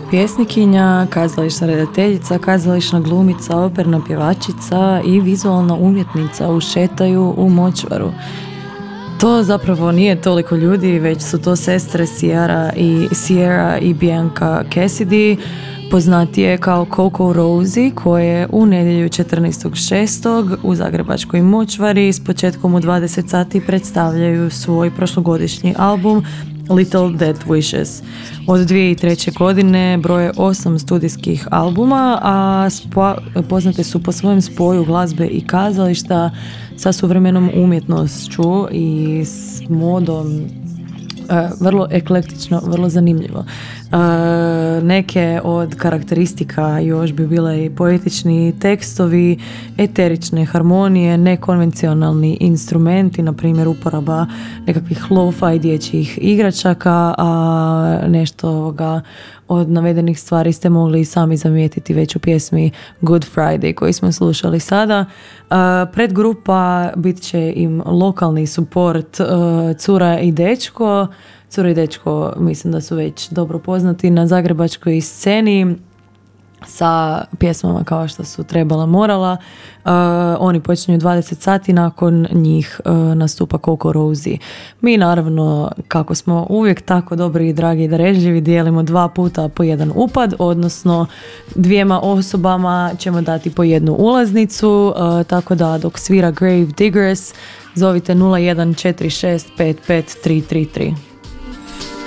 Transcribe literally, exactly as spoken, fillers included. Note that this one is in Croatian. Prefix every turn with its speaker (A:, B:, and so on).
A: pjesnikinja, kazališna redateljica, kazališna glumica, operna pjevačica i vizualna umjetnica ušetaju u močvaru. To zapravo nije toliko ljudi, već su to sestre Sierra i, Sierra i Bianca Cassidy, poznatije kao Coco Rosie, koje u nedjelju četrnaestog šestog u zagrebačkoj močvari s početkom u dvadeset sati predstavljaju svoj prošlogodišnji album Little Death Wishes. Od dvije tisuće treće. godine broje osam studijskih albuma, a spo, poznate su po svojem spoju glazbe i kazališta sa suvremenom umjetnošću i s modom. Uh, vrlo eklektično, vrlo zanimljivo. Uh, neke od karakteristika još bi bile i poetični tekstovi, eterične harmonije, nekonvencionalni instrumenti, na primjer uporaba nekakvih lo-fi dječjih igračaka, a nešto ovoga od navedenih stvari ste mogli sami zamijetiti već u pjesmi Good Friday koju smo slušali sada. Uh, predgrupa bit će im lokalni support uh, Cura i Dečko. Cura i Dečko mislim da su već dobro poznati na zagrebačkoj sceni sa pjesmama kao što su Trebala morala. Uh, oni počinju dvadeset sati, nakon njih uh, nastupa Coco Rosie. Mi naravno, kako smo uvijek tako dobri i dragi i darežljivi, dijelimo dva puta po jedan upad, odnosno dvijema osobama ćemo dati po jednu ulaznicu, uh, tako da dok svira Grave Diggers zovite nula jedan četiri šest pet pet tri tri tri.